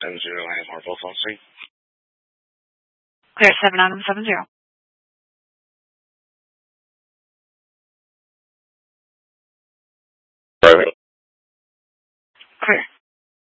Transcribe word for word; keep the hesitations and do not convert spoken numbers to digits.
seven zero, I have Marvel phone three. Clear seven on seven zero. Private.